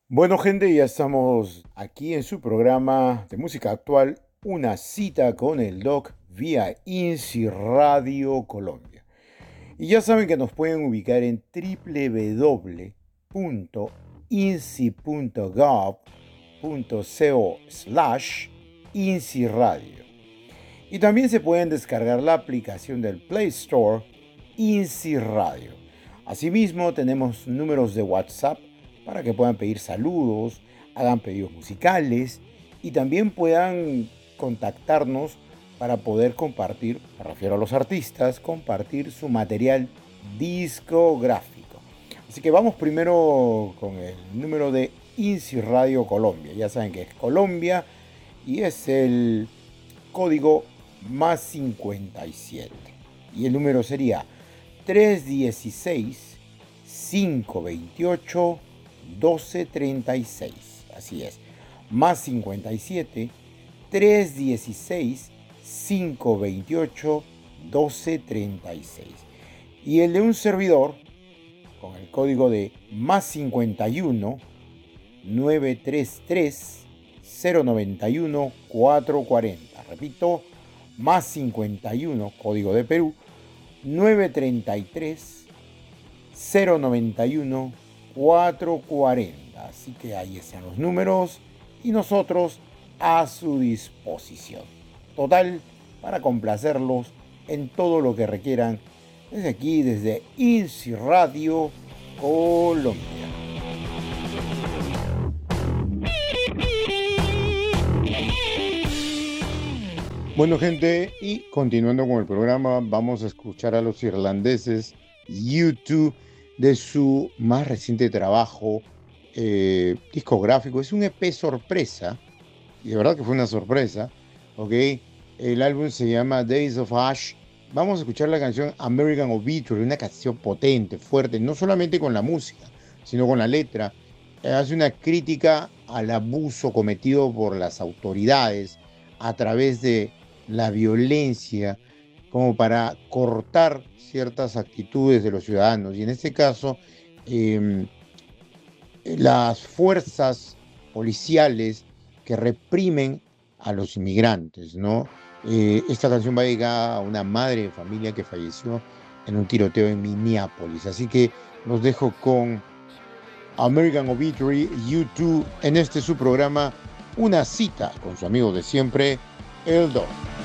Bueno, gente, ya estamos aquí en su programa de música actual, Una cita con el Doc vía INSI Radio Colombia. Y ya saben que nos pueden ubicar en www.insi.gov.co/INSI Radio. Y también se pueden descargar la aplicación del Play Store INSI Radio. Asimismo, tenemos números de WhatsApp para que puedan pedir saludos, hagan pedidos musicales y también puedan contactarnos para poder compartir, me refiero a los artistas, compartir su material discográfico. Así que vamos primero con el número de INSI Radio Colombia. Ya saben que es Colombia y es el código más 57. Y el número sería 316-528-1236. Así es. Más 57 316-528-1236. Y el de un servidor con el código de más 51 933 091 440. Repito, más 51, código de Perú, 933 091 440. Así que ahí están los números y nosotros a su disposición. Total, para complacerlos en todo lo que requieran desde aquí, desde INSI Radio Colombia. Bueno, gente, y continuando con el programa, vamos a escuchar a los irlandeses U2 de su más reciente trabajo discográfico. Es un EP sorpresa, y de verdad que fue una sorpresa, ¿ok? El álbum se llama Days of Ash. Vamos a escuchar la canción American Obituary, una canción potente, fuerte, no solamente con la música, sino con la letra. Hace una crítica al abuso cometido por las autoridades a través de la violencia como para cortar ciertas actitudes de los ciudadanos. Y en este caso, las fuerzas policiales que reprimen a los inmigrantes, ¿no? Esta canción va dedicada a una madre de familia que falleció en un tiroteo en Minneapolis. Así que los dejo con American Obituary, U2, en este su programa, Una cita con su amigo de siempre, El Doc.